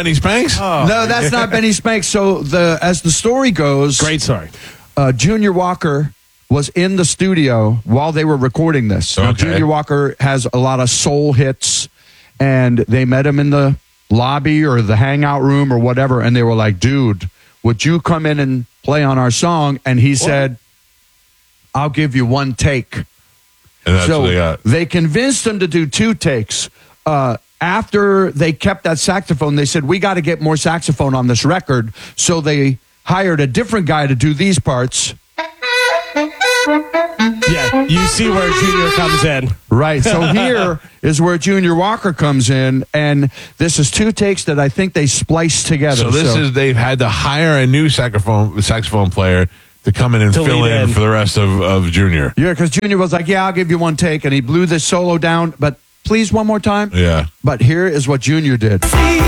Benny Spanks? No, that's not Benny Spanks. So as the story goes, Great story. Junior Walker was in the studio while they were recording this. Now, Okay. Junior Walker has a lot of soul hits, and they met him in the lobby or the hangout room or whatever, and they were like, dude, would you come in and play on our song? And he said, I'll give you one take. And that's So what they got. they convinced him to do 2 takes. After they kept that saxophone, they said, we got to get more saxophone on this record. So they hired a different guy to do these parts. Yeah, you see where Junior comes in. Right. So here is where Junior Walker comes in, and this is 2 takes that I think they spliced together. So they've had to hire a new saxophone player to come in and To fill lead in in. for the rest of Junior. Yeah, because Junior was like, yeah, I'll give you 1 take, and he blew this solo down, but please one more time. Yeah. But here is what Junior did.